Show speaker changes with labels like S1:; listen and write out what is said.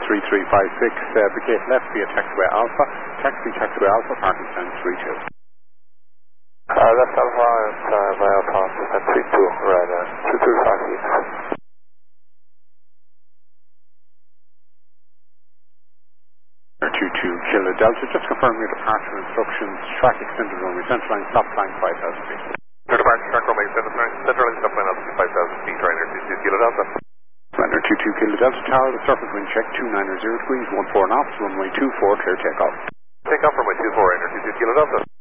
S1: 3356, vacate left via taxiway Alpha, taxiway Alpha, parking stand 32.
S2: Left Alpha and via parking stand 32, right, 3356.
S1: 22 Kilo Delta, just confirm your departure instructions, track extended runway, central line, stop line 5,000 feet.
S2: Your departure track runway, central line, stop line, 5,000 feet, Ryanair 22 Kilo Delta.
S1: Ryanair 22 Kilo Delta Tower, the surface wind check 290 degrees, 14 knots, runway 24, clear takeoff.
S2: Takeoff runway 24, Ryanair 22 Kilo Delta.